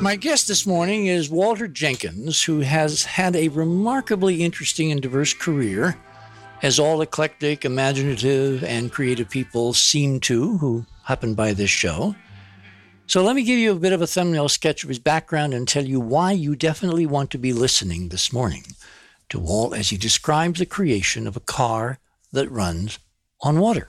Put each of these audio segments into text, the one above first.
My guest this morning is Walter Jenkins, who has had a remarkably interesting and diverse career, as all eclectic, imaginative, and creative people seem to who happen by this show. So let me give you a bit of a thumbnail sketch of his background and tell you why you definitely want to be listening this morning to Walt as he describes the creation of a car that runs on water.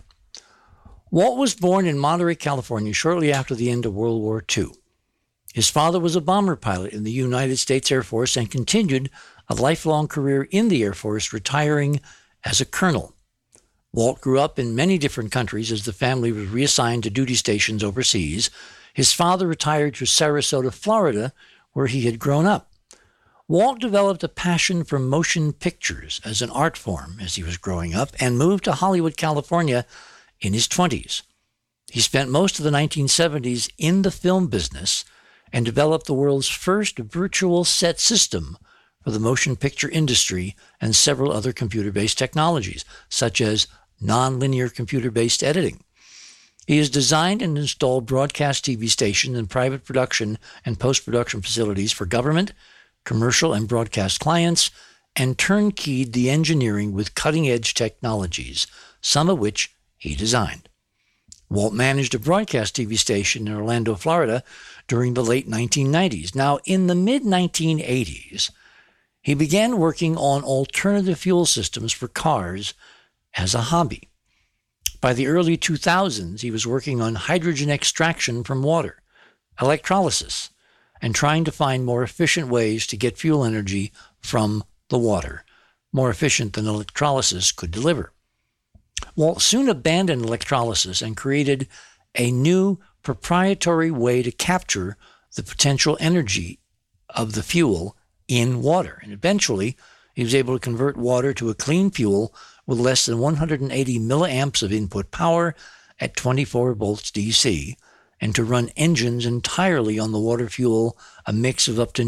Walt was born in Monterey, California, shortly after the end of World War II. His father was a bomber pilot in the United States Air Force and continued a lifelong career in the Air Force, retiring as a colonel. Walt grew up in many different countries as the family was reassigned to duty stations overseas. His father retired to Sarasota, Florida, where he had grown up. Walt developed a passion for motion pictures as an art form as he was growing up and moved to Hollywood, California in his 20s. He spent most of the 1970s in the film business and developed the world's first virtual set system for the motion picture industry and several other computer-based technologies, such as nonlinear computer-based editing. He has designed and installed broadcast TV stations and private production and post-production facilities for government, commercial, and broadcast clients, and turnkeyed the engineering with cutting-edge technologies, some of which he designed. Walt managed a broadcast TV station in Orlando, Florida during the late 1990s. Now, in the mid-1980s, he began working on alternative fuel systems for cars as a hobby. By the early 2000s, he was working on hydrogen extraction from water, electrolysis, and trying to find more efficient ways to get fuel energy from the water, more efficient than electrolysis could deliver. Walt soon abandoned electrolysis and created a new proprietary way to capture the potential energy of the fuel in water. And eventually, he was able to convert water to a clean fuel with less than 180 milliamps of input power at 24 volts DC, and to run engines entirely on the water fuel, a mix of up to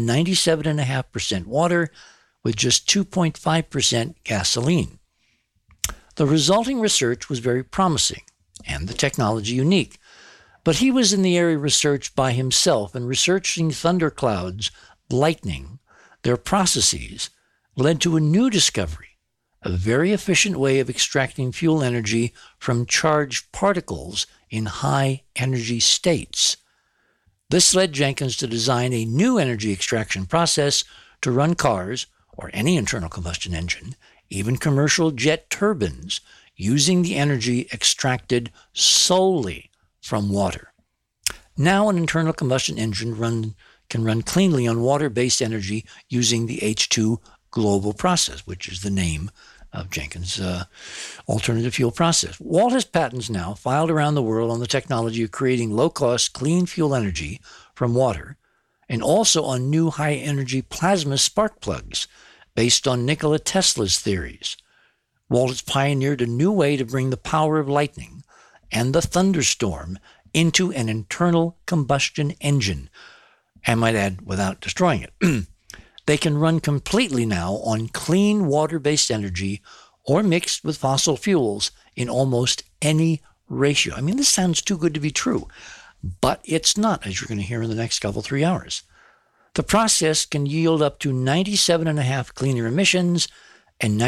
97.5% water with just 2.5% gasoline. The resulting research was very promising and the technology unique, but he was in the area researched by himself, and researching thunderclouds, lightning, their processes, led to a new discovery, a very efficient way of extracting fuel energy from charged particles in high energy states. This led Jenkins to design a new energy extraction process to run cars or any internal combustion engine, even commercial jet turbines, using the energy extracted solely from water. Now an internal combustion engine can run cleanly on water-based energy using the H2 Global process, which is the name of Jenkins' alternative fuel process. Walt has patents now filed around the world on the technology of creating low-cost, clean fuel energy from water, and also on new high-energy plasma spark plugs based on Nikola Tesla's theories. Walt has pioneered a new way to bring the power of lightning and the thunderstorm into an internal combustion engine, I might add, without destroying it. They can run completely now on clean water-based energy or mixed with fossil fuels in almost any ratio. I mean, this sounds too good to be true, but it's not, as you're going to hear in the next 3 hours. The process can yield up to 97.5% cleaner emissions and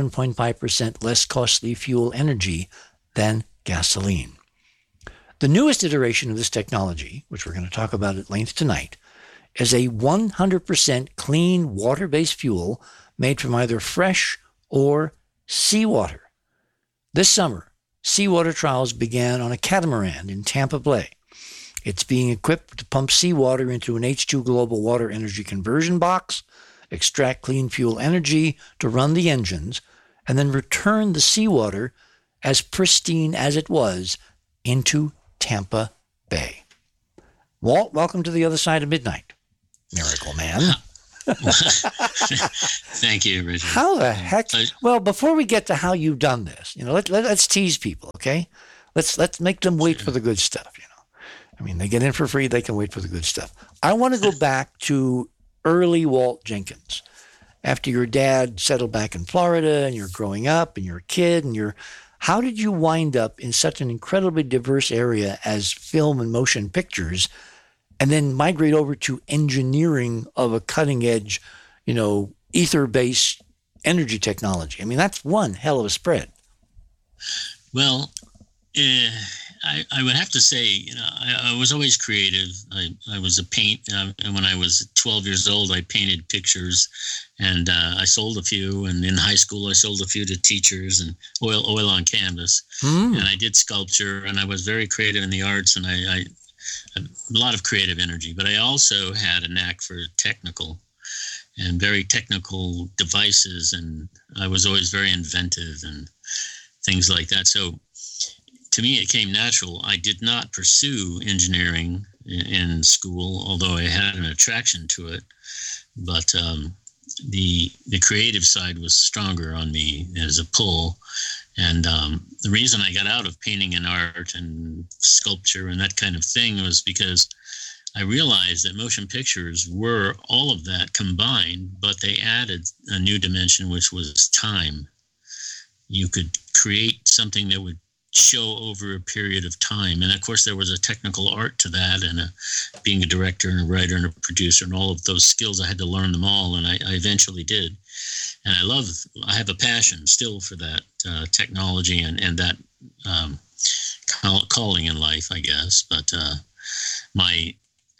97.5% less costly fuel energy than gasoline. The newest iteration of this technology, which we're going to talk about at length tonight, is a 100% clean water-based fuel made from either fresh or seawater. This summer, seawater trials began on a catamaran in Tampa Bay. It's being equipped to pump seawater into an H2 Global water energy conversion box, extract clean fuel energy to run the engines, and then return the seawater as pristine as it was into Tampa Bay. Walt, welcome to the other side of midnight. Miracle Man. Thank you, Richard. How the heck? Well, before we get to how you've done this, let's tease people, okay? Let's make them wait for the good stuff, I mean, they get in for free, they can wait for the good stuff. I want to go back to early Walt Jenkins. After your dad settled back in Florida and you're growing up and you're a kid and how did you wind up in such an incredibly diverse area as film and motion pictures and then migrate over to engineering of a cutting edge, ether-based energy technology. I mean, that's one hell of a spread. Well, I would have to say, I was always creative. I was and when I was 12 years old, I painted pictures, and I sold a few. And in high school, I sold a few to teachers, and oil on canvas. And I did sculpture, and I was very creative in the arts, and I a lot of creative energy. But I also had a knack for technical and very technical devices, and I was always very inventive and things like that. So to me, it came natural. I did not pursue engineering in school, although I had an attraction to it. But the creative side was stronger on me as a pull. And the reason I got out of painting and art and sculpture and that kind of thing was because I realized that motion pictures were all of that combined, but they added a new dimension, which was time. You could create something that would show over a period of time. And of course, there was a technical art to that, and being a director and a writer and a producer and all of those skills. I had to learn them all, and I eventually did. And I have a passion still for that technology and that calling in life, I guess. But my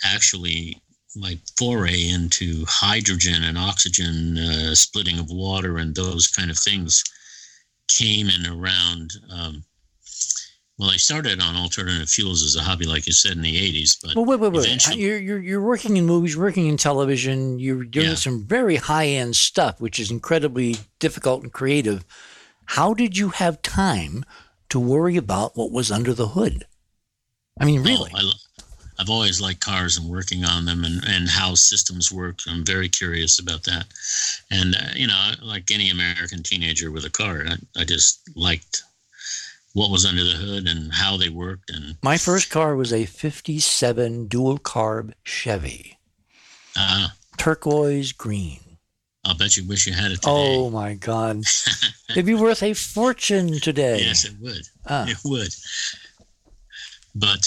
foray into hydrogen and oxygen splitting of water and those kind of things came in around. Well, I started on alternative fuels as a hobby, like you said, in the 80s. But wait. You're working in movies, working in television. You're doing some very high-end stuff, which is incredibly difficult and creative. How did you have time to worry about what was under the hood? I mean, really? I've always liked cars and working on them and how systems work. I'm very curious about that. And, like any American teenager with a car, I just liked what was under the hood and how they worked. And my first car was a 57 dual carb Chevy. Turquoise green. I'll bet you wish you had it today. Oh my God. It'd be worth a fortune today. Yes, it would. It would. But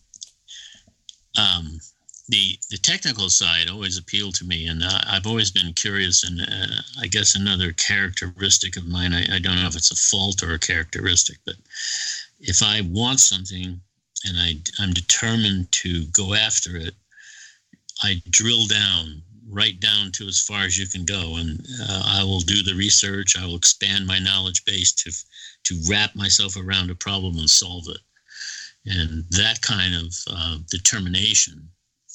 the technical side always appealed to me, and I've always been curious. And I guess another characteristic of mine, I don't know if it's a fault or a characteristic, but if I want something and I'm determined to go after it, I drill down, right down to as far as you can go, and I will do the research. I will expand my knowledge base to wrap myself around a problem and solve it. And that kind of determination.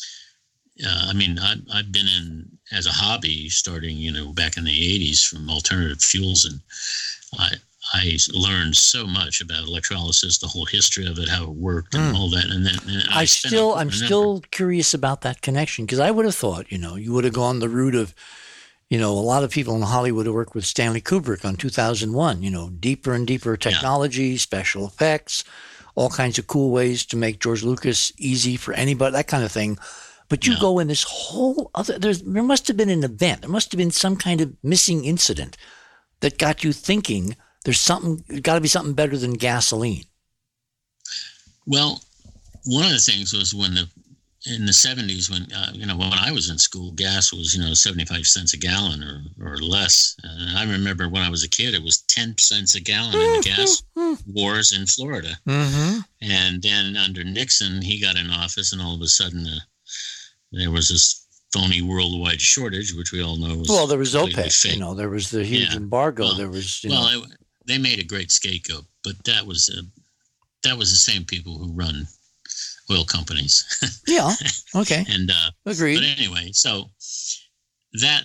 I've been in as a hobby starting, back in the 80s from alternative fuels, and I learned so much about electrolysis, the whole history of it, how it worked, and all that. And then I'm still curious about that connection, because I would have thought, you would have gone the route of, a lot of people in Hollywood who worked with Stanley Kubrick on 2001. Deeper and deeper technology, special effects, all kinds of cool ways to make George Lucas easy for anybody, that kind of thing. But you go in this whole other, there must have been an event. There must have been some kind of missing incident that got you thinking there's got to be something better than gasoline. Well, one of the things was in the 70s, when I was in school, gas was, 75 cents a gallon or less. And I remember when I was a kid, it was 10 cents a gallon in the gas wars in Florida. Mm-hmm. And then under Nixon, he got in office, and all of a sudden there was this phony worldwide shortage, which we all know was there was OPEC, there was the huge embargo. There was, they made a great scapegoat, but that was the same people who run oil companies. Yeah. Okay. And agreed. But anyway, so that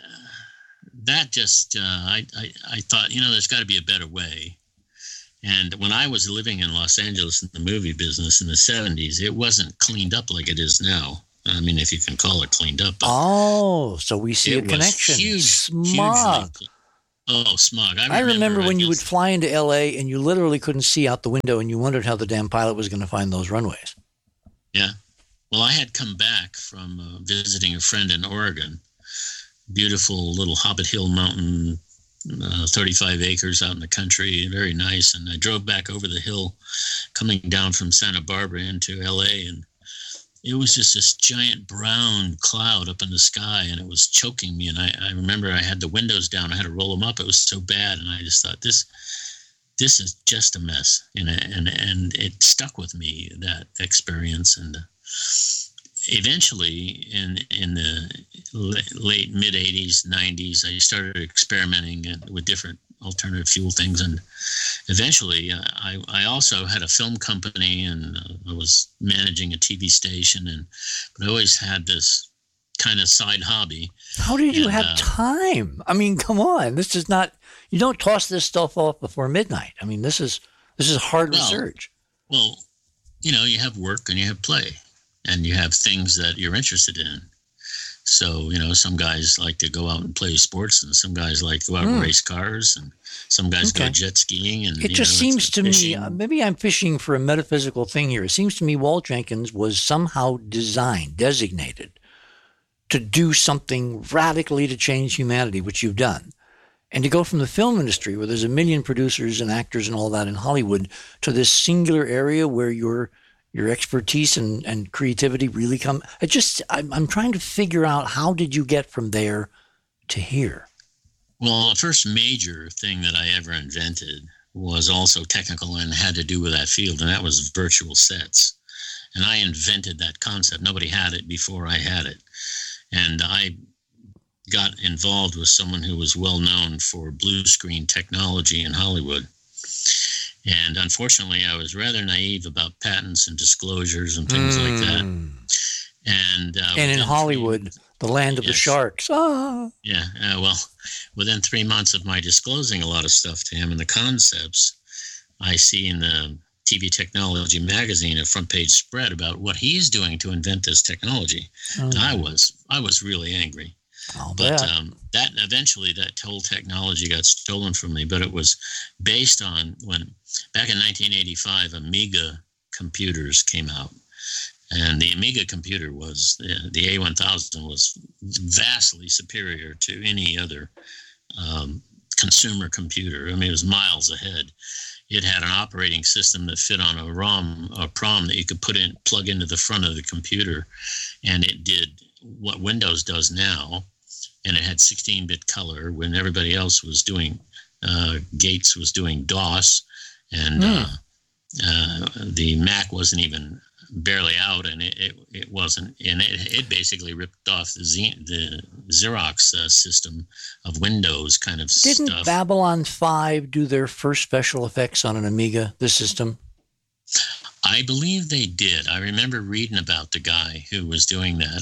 just I thought, there's got to be a better way. And when I was living in Los Angeles in the movie business in the 70s, it wasn't cleaned up like it is now. I mean, if you can call it cleaned up. So we see a connection. Smog. Smog. I remember when you would fly into LA and you literally couldn't see out the window, and you wondered how the damn pilot was going to find those runways. Yeah. Well, I had come back from visiting a friend in Oregon. Beautiful little Hobbit Hill mountain, 35 acres out in the country, very nice. And I drove back over the hill coming down from Santa Barbara into LA, and it was just this giant brown cloud up in the sky, and it was choking me. And I remember I had the windows down. I had to roll them up. It was so bad. And I just thought, this is just a mess. And it stuck with me, that experience. And eventually, in the late mid-'80s, '90s, I started experimenting with different alternative fuel things, and eventually I also had a film company, and I was managing a TV station, but I always had this kind of side hobby. How did you have time? I mean, come on, this is not, you don't toss this stuff off before midnight. I mean, this is hard research. Well, you have work and you have play, and you have things that you're interested in. So, some guys like to go out and play sports, and some guys like to go out and race cars, and some guys go jet skiing. And it just seems to me, maybe I'm fishing for a metaphysical thing here. It seems to me Walt Jenkins was somehow designated to do something radically to change humanity, which you've done. And to go from the film industry, where there's a million producers and actors and all that in Hollywood, to this singular area where your expertise and creativity really come. I'm trying to figure out, how did you get from there to here? Well, the first major thing that I ever invented was also technical and had to do with that field, and that was virtual sets. And I invented that concept. Nobody had it before I had it. And I got involved with someone who was well known for blue screen technology in Hollywood. And unfortunately, I was rather naive about patents and disclosures and things like that. And in Hollywood, the land of the sharks. Ah. Yeah. Well, within 3 months of my disclosing a lot of stuff to him and the concepts, I see in the TV Technology magazine a front page spread about what he's doing to invent this technology. And I was really angry. But that eventually, that whole technology got stolen from me. But it was based on when, back in 1985, Amiga computers came out. And the Amiga computer was, the A1000 was vastly superior to any other consumer computer. I mean, it was miles ahead. It had an operating system that fit on a ROM, a PROM, that you could plug into the front of the computer. And it did what Windows does now. And it had 16-bit color when everybody else was doing, Gates was doing DOS, and the Mac wasn't even barely out, and it wasn't, and it basically ripped off the Xerox system of Windows kind of stuff. Didn't Babylon 5 do their first special effects on an Amiga, the system? I believe they did. I remember reading about the guy who was doing that,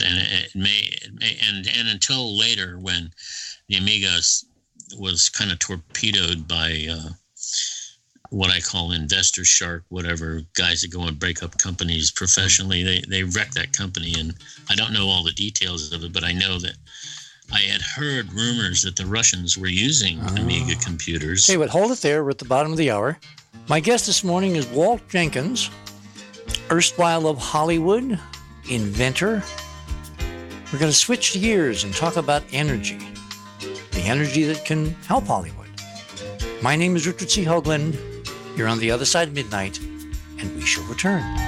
and and until later, when the Amiga was kind of torpedoed by what I call investor shark, whatever, guys that go and break up companies professionally, they wreck that company, and I don't know all the details of it, but I know that I had heard rumors that the Russians were using Amiga computers. Okay, but hold it there. We're at the bottom of the hour. My guest this morning is Walt Jenkins, erstwhile of Hollywood, inventor. We're going to switch gears and talk about energy, the energy that can help Hollywood. My name is Richard C. Hoagland. You're on the other side of midnight, and we shall return.